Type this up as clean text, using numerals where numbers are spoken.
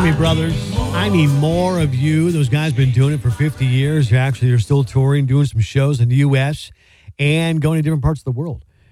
Isley Brothers. I need more of you. Those guys been doing it for 50 years. Actually, they're still touring, doing some shows in the U.S. and going to different parts of the world.